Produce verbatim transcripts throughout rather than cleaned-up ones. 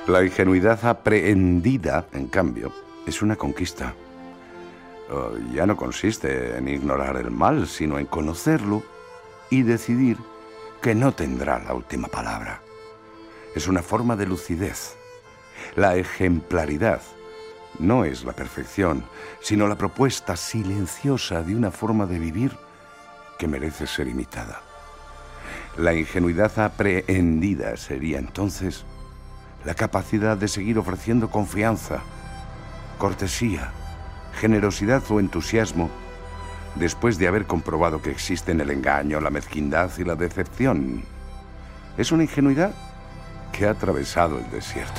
La ingenuidad aprehendida, en cambio, es una conquista. Oh, ya no consiste en ignorar el mal, sino en conocerlo y decidir que no tendrá la última palabra. Es una forma de lucidez. La ejemplaridad no es la perfección, sino la propuesta silenciosa de una forma de vivir que merece ser imitada. La ingenuidad aprehendida sería entonces la capacidad de seguir ofreciendo confianza, cortesía, generosidad o entusiasmo después de haber comprobado que existen el engaño, la mezquindad y la decepción. Es una ingenuidad que ha atravesado el desierto.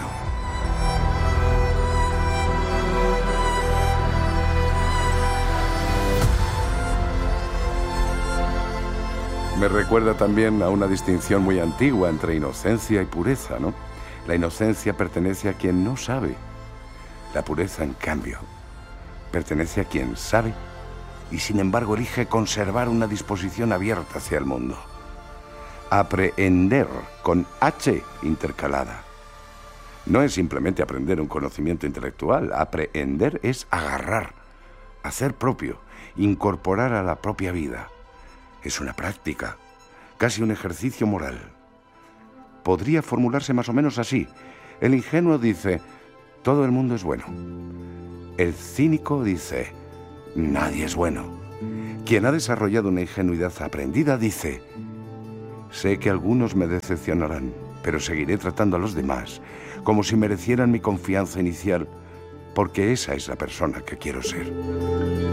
Me recuerda también a una distinción muy antigua entre inocencia y pureza, ¿no? La inocencia pertenece a quien no sabe. La pureza, en cambio, pertenece a quien sabe y, sin embargo, elige conservar una disposición abierta hacia el mundo. Aprehender, con H intercalada. No es simplemente aprender un conocimiento intelectual. Aprehender es agarrar, hacer propio, incorporar a la propia vida. Es una práctica, casi un ejercicio moral. Podría formularse más o menos así. El ingenuo dice, todo el mundo es bueno. El cínico dice, nadie es bueno. Quien ha desarrollado una ingenuidad aprendida dice, sé que algunos me decepcionarán, pero seguiré tratando a los demás como si merecieran mi confianza inicial, porque esa es la persona que quiero ser.